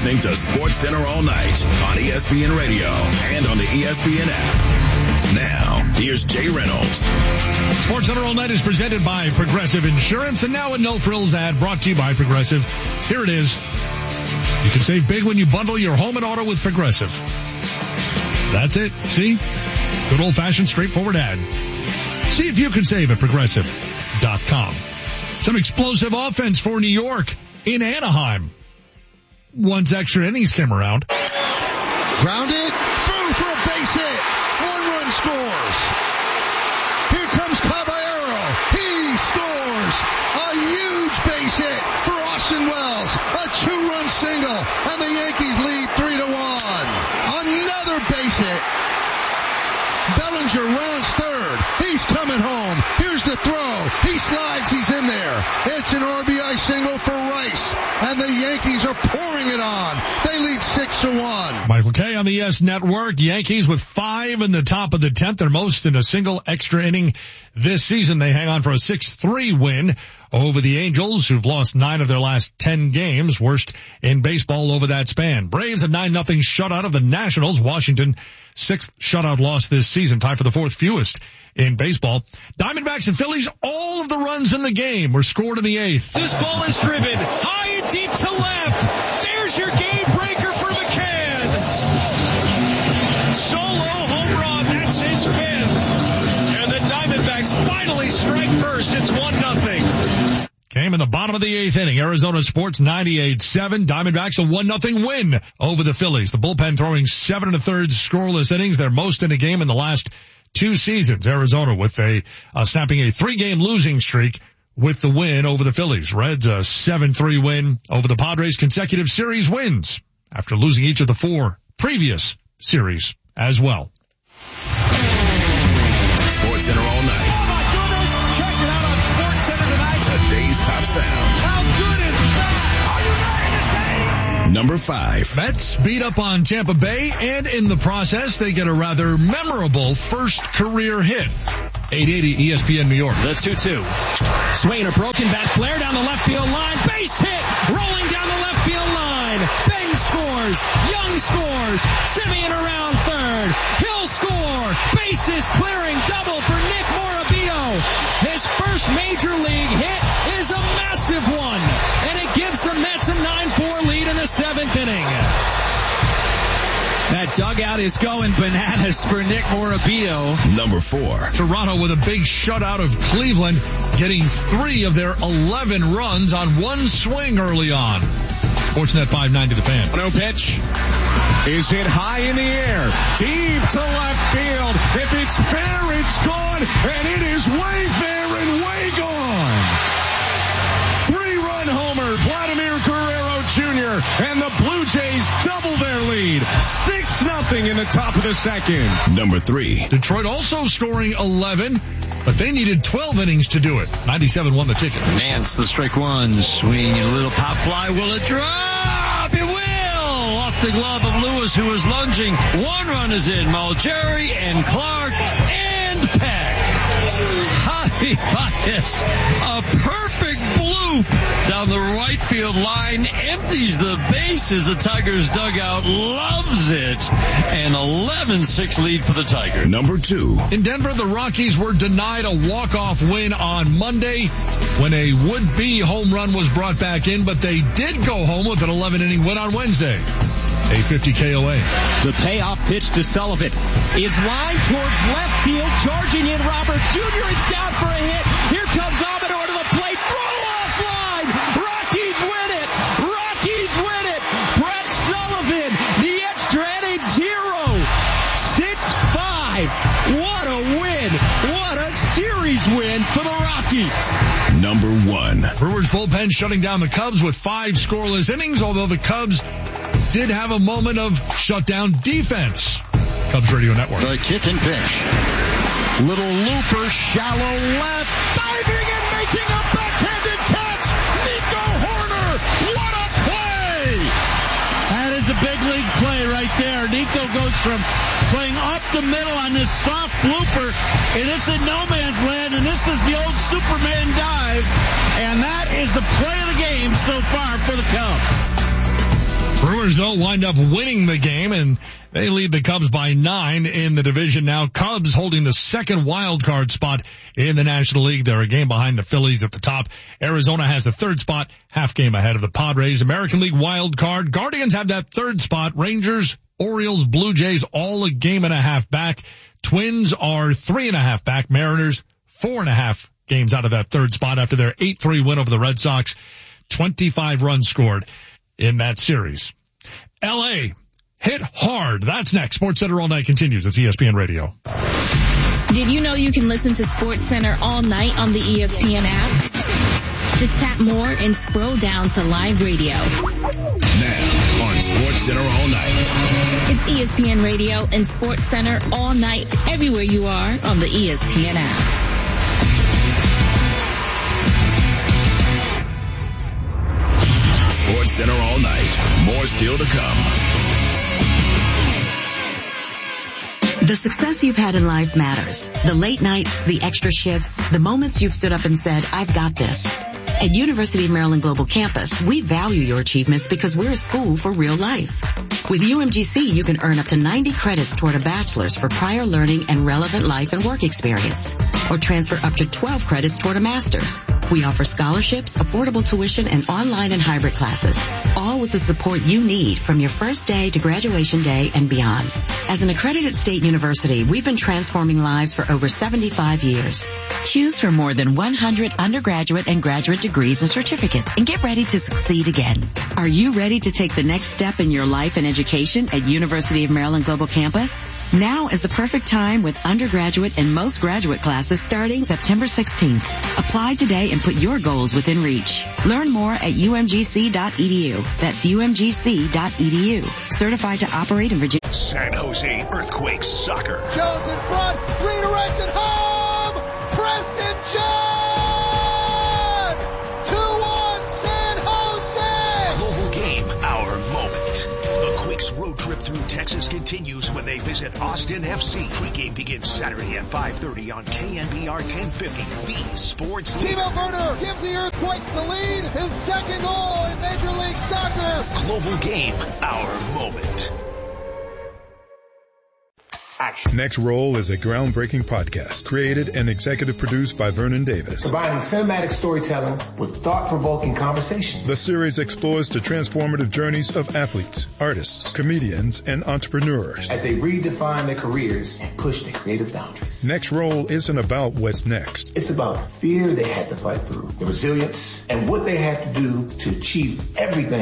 listening to Sports Center all night on ESPN Radio and on the ESPN app. Now, here's Jay Reynolds. Sports Center all night is presented by Progressive Insurance, and now a No Frills ad brought to you by Progressive. Here it is. You can save big when you bundle your home and auto with Progressive. That's it. See? Good old-fashioned, straightforward ad. See if you can save at Progressive.com. Some explosive offense for New York in Anaheim. Once extra innings came around. Grounded, through for a base hit. 1 run scores. Here comes Caballero. He scores. A huge base hit for Austin Wells. A 2-run single, and the Yankees lead 3-1. Another base hit. Bellinger rounds third. He's coming home. Here's the throw. He slides. He's in there. It's an RBI single for Rice, and the Yankees are pouring it on. They lead 6-1. Michael Kay on the ES Network. Yankees with 5 in the top of the 10th, their most in a single extra inning this season. They hang on for a 6-3 win over the Angels, who've lost 9 of their last 10 games, worst in baseball over that span. Braves a 9-0 shutout of the Nationals. Washington, 6th shutout loss this season, tied for the 4th fewest in baseball. Diamondbacks and Phillies, all of the runs in the game were scored in the 8th. This ball is driven high and deep to left. There's your game breaker for McCann. Solo home run, that's his 5th. And the Diamondbacks finally strike first. It's 1-0. Came in the bottom of the 8th inning. Arizona Sports 98-7. Diamondbacks a 1-0 win over the Phillies. The bullpen throwing 7 1/3 scoreless innings, their most in a game in the last 2 seasons. Arizona with snapping a 3-game losing streak with the win over the Phillies. Reds a 7-3 win over the Padres. Consecutive series wins after losing each of the 4 previous series as well. Sports Center all night. Oh my goodness! Check it out on Sports Center tonight. Today's top sound. How good is that? Are you ready to take? Number 5. Mets beat up on Tampa Bay, and in the process, they get a rather memorable first career hit. 880 ESPN New York. The 2-2. Swing, a broken bat flare down the left field line. Base hit! Rolling down the left field line. Beng scores. Young scores. Simeon around third. He'll score. Bases clearing. Double for Nick Morabito. His first major league hit is a massive one. And it gives the Mets a 9-4 lead in the 7th inning. That dugout is going bananas for Nick Morabito. Number 4. Toronto with a big shutout of Cleveland, getting 3 of their 11 runs on one swing early on. Sportsnet 590 The Fan. 1-0 pitch is hit high in the air, deep to left field. If it's fair, it's gone, and it is way fair and way gone. 3-run homer, Vladimir Guerrero Jr., and the Blue Jays double their lead. 6-0 in the top of the 2nd. Number 3. Detroit also scoring 11, but they needed 12 innings to do it. 97 won the ticket. Nance, the strike one. Swing and a little pop fly. Will it drop? It will! Off the glove of Lewis, who was lunging. 1 run is in. Malgeri and Clark and Peck. Javi Baez, a perfect bloop down the right field line, empties the bases. The Tigers dugout loves it. An 11-6 lead for the Tigers. Number 2. In Denver, the Rockies were denied a walk-off win on Monday when a would-be home run was brought back in, but they did go home with an 11-inning win on Wednesday. 850 KOA. The payoff pitch to Sullivan is lined towards left field, charging in Robert Jr. It's down for a hit. Here comes Amador to the plate. Throw off line. Rockies win it. Rockies win it. Brett Sullivan, the extra inning hero. 6-5. What a win. What a series win for the Rockies. Number 1. Brewers bullpen shutting down the Cubs with 5 scoreless innings, although the Cubs did have a moment of shutdown defense. Cubs Radio Network. The kick and pitch. Little looper, shallow left, diving and making a backhanded catch. Nico Hoerner, what a play! That is a big league play right there. Nico goes from playing up the middle on this soft blooper, and it's in no man's land, and this is the old Superman dive, and that is the play of the game so far for the Cubs. Brewers don't wind up winning the game, and they lead the Cubs by 9 in the division now. Cubs holding the second wild card spot in the National League. They're a game behind the Phillies at the top. Arizona has the third spot, half game ahead of the Padres. American League wild card. Guardians have that third spot. Rangers, Orioles, Blue Jays all a game and a half back. Twins are 3.5 back. Mariners 4.5 games out of that third spot after their 8-3 win over the Red Sox. 25 runs scored in that series. L.A. hit hard. That's next. Sports Center All Night continues. It's ESPN Radio. Did you know you can listen to Sports Center all night on the ESPN app? Just tap more and scroll down to live radio. Now on Sports Center All Night. It's ESPN Radio and Sports Center all night everywhere you are on the ESPN app. Sports Center All Night. More still to come. The success you've had in life matters. The late nights, the extra shifts, the moments you've stood up and said, I've got this. At University of Maryland Global Campus, we value your achievements because we're a school for real life. With UMGC, you can earn up to 90 credits toward a bachelor's for prior learning and relevant life and work experience, or transfer up to 12 credits toward a master's. We offer scholarships, affordable tuition, and online and hybrid classes, all with the support you need from your first day to graduation day and beyond. As an accredited state university, we've been transforming lives for over 75 years. Choose from more than 100 undergraduate and graduate degrees and certificates and get ready to succeed again. Are you ready to take the next step in your life and education at University of Maryland Global Campus? Now is the perfect time with undergraduate and most graduate classes starting September 16th. Apply today and put your goals within reach. Learn more at umgc.edu. That's umgc.edu. Certified to operate in Virginia. San Jose Earthquakes Soccer. Jones in front, redirected home, Preston John! 2-1 San Jose! Global game, our moment. The Quakes road trip through Texas continues when they visit Austin FC. Pre-game begins Saturday at 5:30 on KNBR 1050. The Sports Timo Werner gives the Earthquakes the lead, his second goal in Major League Soccer. Global game, our moment. Next Roll is a groundbreaking podcast created and executive produced by Vernon Davis. Combining cinematic storytelling with thought-provoking conversations. The series explores the transformative journeys of athletes, artists, comedians, and entrepreneurs as they redefine their careers and push their creative boundaries. Next Roll isn't about what's next. It's about the fear they had to fight through, the resilience, and what they had to do to achieve everything